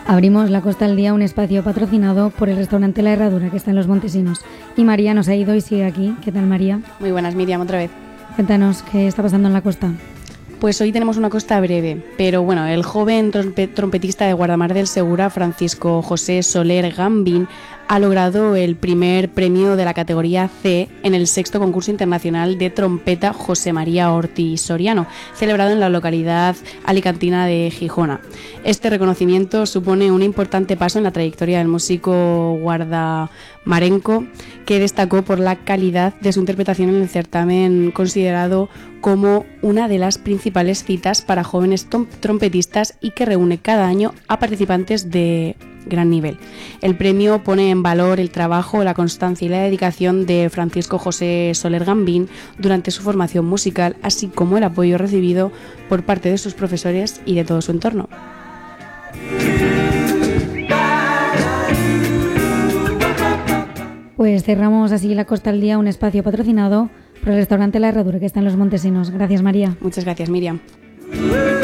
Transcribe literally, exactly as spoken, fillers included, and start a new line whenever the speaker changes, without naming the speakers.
Abrimos La Costa al Día, un espacio patrocinado por el restaurante La Herradura, que está en Los Montesinos. Y María nos ha ido y sigue aquí. ¿Qué tal, María?
Muy buenas, Miriam, otra vez.
Cuéntanos, ¿qué está pasando en la costa?
Pues hoy tenemos una costa breve, pero bueno, el joven trompe- trompetista de Guardamar del Segura, Francisco José Soler Gambín, ha logrado el primer premio de la categoría C en el sexto concurso internacional de trompeta José María Ortiz Soriano, celebrado en la localidad alicantina de Gijona. Este reconocimiento supone un importante paso en la trayectoria del músico guardamarenco, que destacó por la calidad de su interpretación en el certamen, considerado como una de las principales citas para jóvenes tom- trompetistas y que reúne cada año a participantes de gran nivel. El premio pone en valor el trabajo, la constancia y la dedicación de Francisco José Soler Gambín durante su formación musical, así como el apoyo recibido por parte de sus profesores y de todo su entorno.
Pues cerramos así La Costa al Día, un espacio patrocinado por el restaurante La Herradura, que está en Los Montesinos. Gracias, María.
Muchas gracias, Miriam.